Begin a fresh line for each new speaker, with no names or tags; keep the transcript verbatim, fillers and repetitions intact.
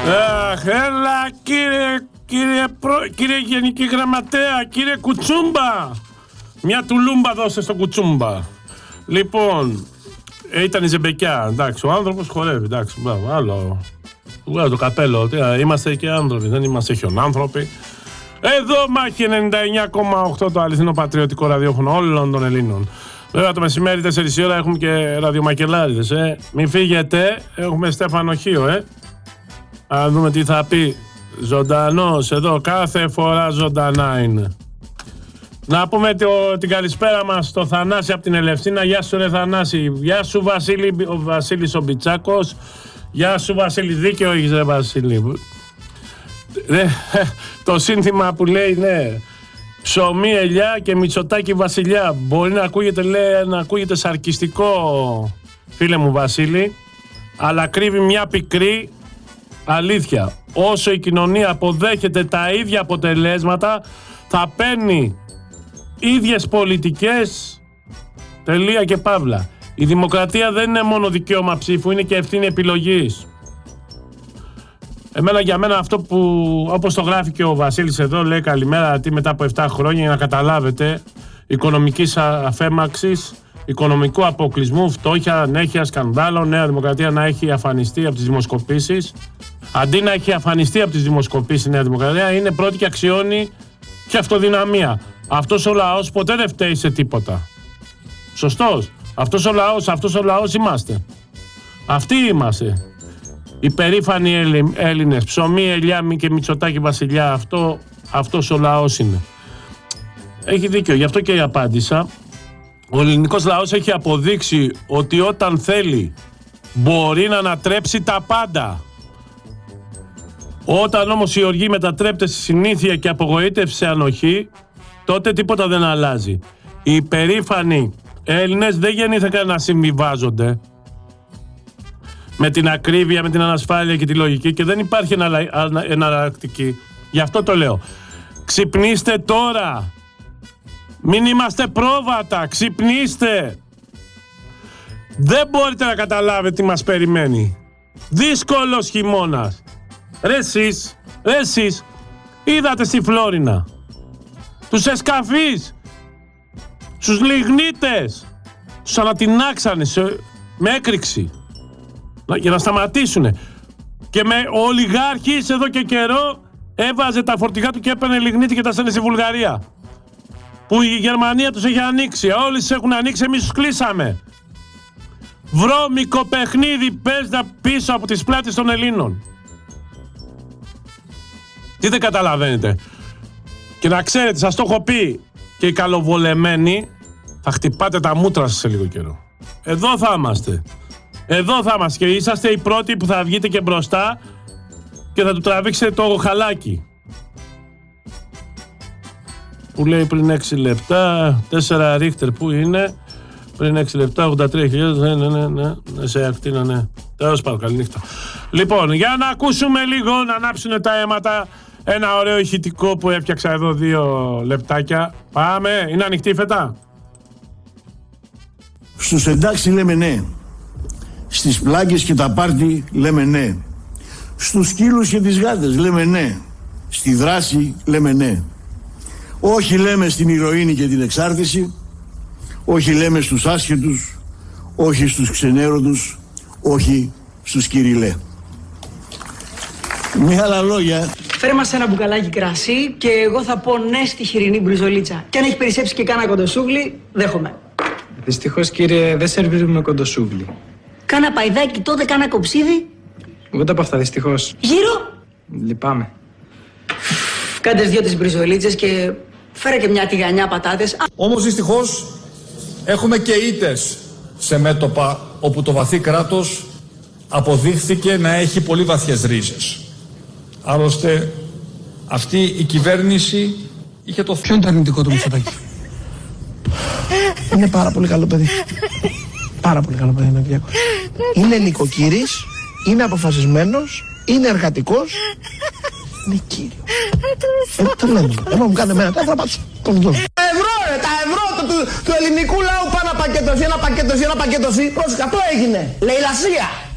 Αχ, έλα κύριε, κύριε, προ, κύριε Γενική Γραμματέα, κύριε Κουτσούμπα. Μια τουλούμπα δώσε στο Κουτσούμπα. Λοιπόν, ήταν η ζεμπεκιά, εντάξει, ο άνθρωπος χορεύει, εντάξει, μπράβο, άλλο. Βγάζω το καπέλο, είμαστε και άνθρωποι, δεν είμαστε χιονάνθρωποι. Εδώ Μάχη ενενήντα εννιά κόμμα οκτώ, το αληθινό πατριωτικό ραδιόφωνο όλων των Ελλήνων. Βέβαια το μεσημέρι τέσσερις η ώρα έχουμε και ραδιομακελάριδες, ε. Μην φύγετε, έχουμε Στέφανο Χίο, ε. Α δούμε τι θα πει. Ζωντανός εδώ, κάθε φορά ζωντανά είναι. Να πούμε το, την καλησπέρα μας στο Θανάση από την Ελευσίνα. Γεια σου ρε Θανάση. Γεια σου Βασίλη, ο Βασίλης ο Μπιτσάκος. Γεια σου Βασίλη, δίκαιο έχεις ρε Βασίλη. Ε, το σύνθημα που λέει ναι, ψωμί ελιά και Μητσοτάκη βασιλιά. Μπορεί να ακούγεται, λέει, να ακούγεται σαρκιστικό, φίλε μου Βασίλη, αλλά κρύβει μια πικρή αλήθεια. Όσο η κοινωνία αποδέχεται τα ίδια αποτελέσματα, θα παίρνει ίδιες πολιτικές, τελεία και παύλα. Η δημοκρατία δεν είναι μόνο δικαίωμα ψήφου, είναι και ευθύνη επιλογής. Εμένα, για μένα αυτό που, όπως το γράφει και ο Βασίλης εδώ, λέει καλημέρα τι μετά από επτά χρόνια, για να καταλάβετε, οικονομικής αφέμαξης, οικονομικού αποκλεισμού, φτώχεια, ανέχεια, σκανδάλων, Νέα Δημοκρατία να έχει αφανιστεί από τις δημοσκοπήσεις. Αντί να έχει αφανιστεί από τις δημοσκοπήσεις η Νέα Δημοκρατία, είναι πρώτη και αξιώνει και αυτοδυναμία. Αυτός ο λαός ποτέ δεν φταίει σε τίποτα. Σωστός. Αυτός ο λαός, αυτός ο λαός είμαστε. Αυτοί είμαστε. Οι περήφανοι Έλληνες, ψωμί, ελιά και Μητσοτάκη βασιλιά, αυτό, αυτός ο λαός είναι. Έχει δίκιο, γι' αυτό και απάντησα. Ο ελληνικός λαός έχει αποδείξει ότι όταν θέλει μπορεί να ανατρέψει τα πάντα. Όταν όμως η οργή μετατρέπεται στη συνήθεια και απογοήτευση σε ανοχή, τότε τίποτα δεν αλλάζει. Οι περήφανοι Έλληνες δεν γεννήθηκαν να συμβιβάζονται με την ακρίβεια, με την ανασφάλεια και τη λογική, και δεν υπάρχει εναλλακτική. Γι' αυτό το λέω. Ξυπνήστε τώρα. Μην είμαστε πρόβατα. Ξυπνήστε. Δεν μπορείτε να καταλάβετε τι μας περιμένει. Δύσκολος χειμώνας. Ρε εσείς, ρε εσείς, είδατε στη Φλόρινα τους εσκαφείς, τους λιγνίτες, τους ανατινάξανε σε, με έκρηξη για να σταματήσουνε. Και με ο ολιγάρχης εδώ και καιρό έβαζε τα φορτηγά του και έπαιρνε λιγνίτη και τα στέλνε στη Βουλγαρία, που η Γερμανία τους έχει ανοίξει. Όλοι τους έχουν ανοίξει, εμείς τους κλείσαμε. Βρώμικο παιχνίδι παίζεται πίσω από τις πλάτες των Ελλήνων. Τι δεν καταλαβαίνετε? Και να ξέρετε, σας το έχω πει, και οι καλοβολεμένοι θα χτυπάτε τα μούτρα σας σε λίγο καιρό. Εδώ θα είμαστε. Εδώ θα είμαστε και είσαστε οι πρώτοι που θα βγείτε και μπροστά και θα του τραβήξετε το χαλάκι. Που λέει πριν έξι λεπτά, τέσσερα ρίχτερ που είναι, πριν έξι λεπτά, ογδόντα τρία χιλιάδες, ναι, ναι, ναι, ναι, ναι, σε ακτίνα, ναι. Τέλος πάντων, καλή νύχτα. Λοιπόν, για να ακούσουμε λίγο, να ανάψουν τα αίματα, ένα ωραίο ηχητικό που έφτιαξα εδώ δύο λεπτάκια. Πάμε, είναι ανοιχτή η φετά.
Στους εντάξει λέμε ναι. Στις πλάκες και τα πάρτι λέμε ναι. Στους σκύλους και τις γάτες λέμε ναι. Στη δράση λέμε ναι. Όχι λέμε στην ηρωίνη και την εξάρτηση. Όχι λέμε στους άσχετους. Όχι στους ξενέρωτους. Όχι στους κυριλέ. Με άλλα λόγια,
φέρε μας ένα μπουκαλάκι κρασί και εγώ θα πω ναι στη χοιρινή μπριζολίτσα. Και αν έχει περισσέψει και κάνα κοντοσούβλι, δέχομαι.
Δυστυχώς κύριε, δεν σερβίρουμε κοντοσούβλι.
Κάνα παϊδάκι τότε, κάνα κοψίδι.
Ούτε από αυτά δυστυχώς.
Γύρω.
Λυπάμαι.
Κάντε δυο τις μπριζολίτσες και φέρε και μια τηγανιά πατάτες.
Όμως δυστυχώς έχουμε και ήττες σε μέτωπα όπου το βαθύ κράτος αποδείχθηκε να έχει πολύ βαθιές ρίζες. Άλλωστε αυτή η κυβέρνηση είχε το...
Ποιο είναι το αρνητικό του Μητσοτάκη? Είναι πάρα πολύ καλό παιδί. Πάρα πολύ καλό παιδί είναι ο Κυριάκος. Είναι νοικοκύρης, είναι αποφασισμένος, είναι εργατικός, είναι κύριος. Ε, το λέμε. Εγώ μου κάνει εμένα, θα πάω τον δω.
Τα ευρώ, ρε, τα ευρώ του, του, του ελληνικού λαού πάνε να πακετωθεί, ένα πακετωθεί, ένα πακετωθεί. Πρόσεχε, αυτό έγινε. Λαιλασία.